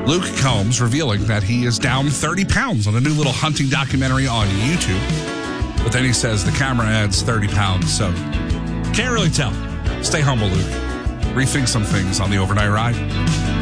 Luke Combs revealing that he is down 30 pounds on a new little hunting documentary on YouTube. But then he says the camera adds 30 pounds, so can't really tell. Stay humble, Luke. Rethink some things on the overnight ride.